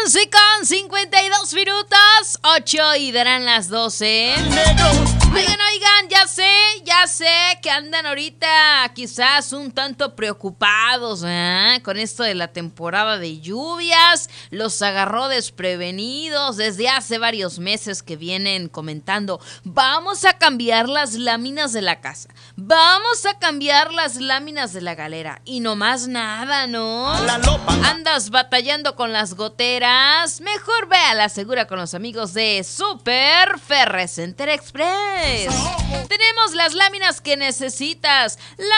11:52, 8 y darán las 12. Oigan, ya sé que andan ahorita quizás un tanto preocupados con esto de la temporada de lluvias. Los agarró desprevenidos desde hace varios meses que vienen comentando: vamos a cambiar las láminas de la casa, vamos a cambiar las láminas de la galera. Y no más nada, ¿no? Andas batallando con las goteras, mejor ve a la segura con los amigos de Super Ferrecenter Express. Tenemos las láminas que necesitas.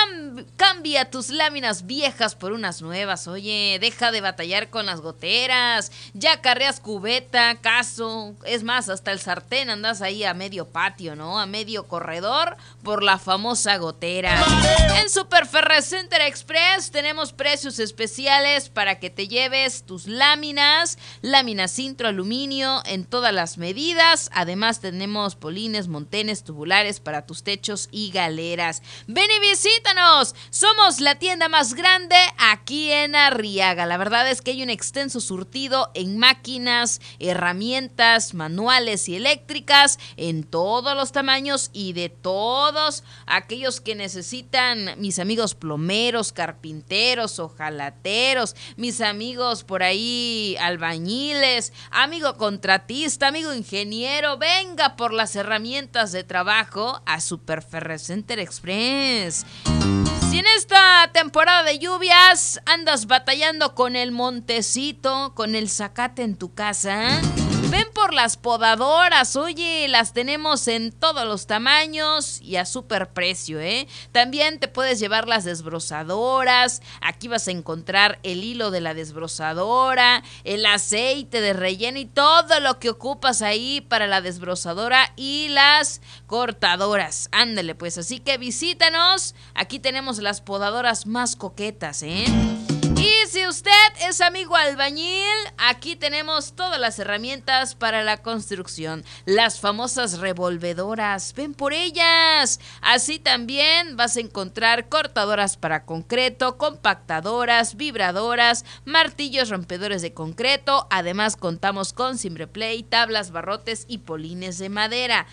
Cambia tus láminas viejas por unas nuevas. Oye, deja de batallar con las goteras. Ya carreas cubeta, caso, es más, hasta el sartén andas ahí a medio patio, ¿no? A medio corredor por la famosa gotera. En Super Ferrecenter Express tenemos precios especiales para que te lleves tus láminas intro aluminio en todas las medidas. Además tenemos polines, montenes, tubulares para tus techos y galeras. Ven y visítanos. Somos la tienda más grande aquí en Arriaga. La verdad es que hay un extenso surtido en máquinas, herramientas, manuales y eléctricas en todos los tamaños y de todos aquellos que necesitan. Mis amigos plomeros, carpinteros, hojalateros, mis amigos por ahí albañiles, amigo contratista, amigo ingeniero, venga por las herramientas de trabajo a Super Ferrecenter Express. Si en esta temporada de lluvias andas batallando con el montecito, con el zacate en tu casa, ven por las podadoras. Oye, las tenemos en todos los tamaños y a super precio, ¿eh? También te puedes llevar las desbrozadoras. Aquí vas a encontrar el hilo de la desbrozadora, el aceite de relleno y todo lo que ocupas ahí para la desbrozadora y las cortadoras. Ándale, pues, así que visítanos. Aquí tenemos las podadoras más coquetas, ¿eh? Y si usted es amigo albañil, aquí tenemos todas las herramientas para la construcción. Las famosas revolvedoras, ven por ellas. Así también vas a encontrar cortadoras para concreto, compactadoras, vibradoras, martillos rompedores de concreto. Además contamos con cimbreplay, tablas, barrotes y polines de madera.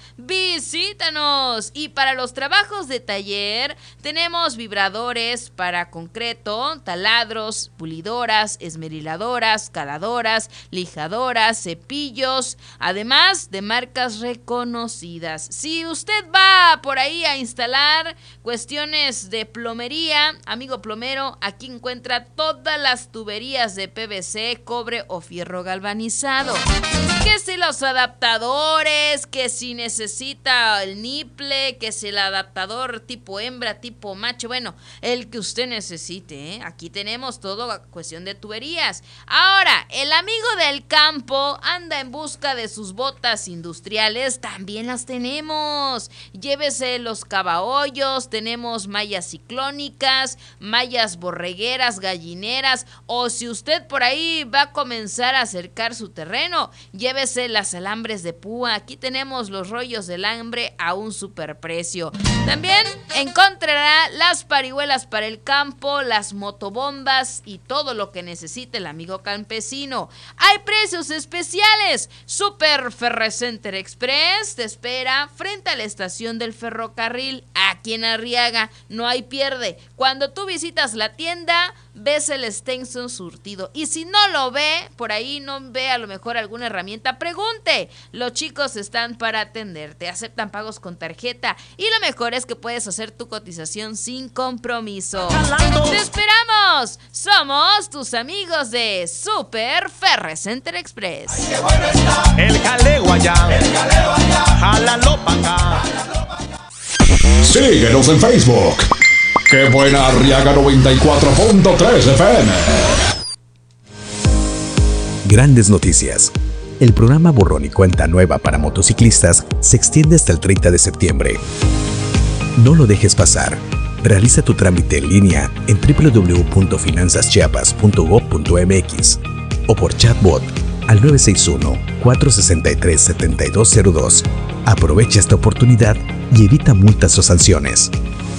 ¡Visítanos! Y para los trabajos de taller tenemos vibradores para concreto, taladros, pulidoras, esmeriladoras, caladoras, lijadoras, cepillos, además de marcas reconocidas. Si usted va por ahí a instalar cuestiones de plomería, amigo plomero, aquí encuentra todas las tuberías de PVC, cobre o fierro galvanizado. Que si los adaptadores, que si necesita el niple, que si el adaptador tipo hembra, tipo macho, bueno, el que usted necesite, ¿eh? Aquí tenemos todo cuestión de tuberías. Ahora, el amigo del campo anda en busca de sus botas industriales, también las tenemos. Llévese los cavahoyos, tenemos mallas ciclónicas, mallas borregueras, gallineras, o si usted por ahí va a comenzar a acercar su terreno, llévese las alambres de púa. Aquí tenemos los rollos de alambre a un superprecio. También encontrará las parihuelas para el campo, las motobombas y todo lo que necesite el amigo campesino. Hay precios especiales. Super Ferrecenter Express te espera frente a la estación del ferrocarril aquí en Arriaga. No hay pierde. Cuando tú visitas la tienda, ves el extenso surtido. Y si no lo ve, por ahí no ve a lo mejor alguna herramienta, pregunte. Los chicos están para atenderte. Aceptan pagos con tarjeta. Y lo mejor es que puedes hacer tu cotización sin compromiso. ¡Te esperamos! Somos tus amigos de Super Ferrecenter Express. Ay, bueno está. El jaleo allá. Jálalo pa' acá. Síguenos en Facebook. ¡Qué buena Arriaga 94.3 FM! Grandes noticias. El programa Borrón y Cuenta Nueva para motociclistas se extiende hasta el 30 de septiembre. No lo dejes pasar. Realiza tu trámite en línea en www.finanzaschiapas.gov.mx o por chatbot al 961-463-7202. Aprovecha esta oportunidad y evita multas o sanciones.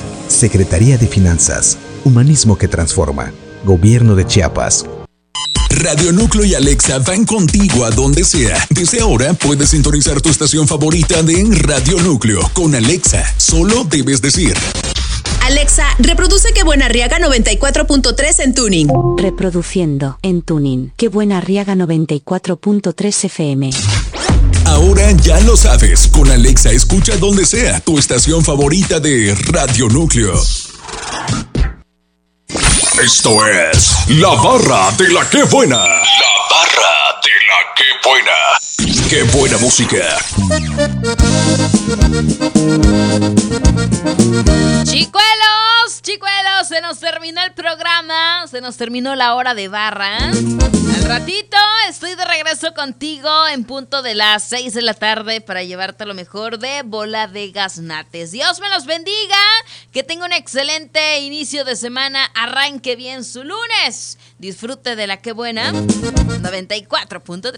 Secretaría de Finanzas, Humanismo que Transforma, Gobierno de Chiapas. Radio Núcleo y Alexa van contigo a donde sea. Desde ahora puedes sintonizar tu estación favorita de Radio Núcleo. Con Alexa, solo debes decir: Alexa, reproduce Qué Buena Arriaga 94.3 en Tuning. Reproduciendo en Tuning. Qué Buena Arriaga 94.3 FM. Ahora ya lo sabes. Con Alexa escucha donde sea tu estación favorita de Radio Núcleo. Esto es La Barra de la Qué Buena. La Barra de la Qué Buena. Qué buena música. Chicuelos, se nos terminó el programa, se nos terminó la hora de barra. Al ratito estoy de regreso contigo en punto de las 6 de la tarde para llevarte lo mejor de Bola de Gaznates. Dios me los bendiga, que tenga un excelente inicio de semana, arranque bien su lunes, disfrute de la Qué Buena 94.3.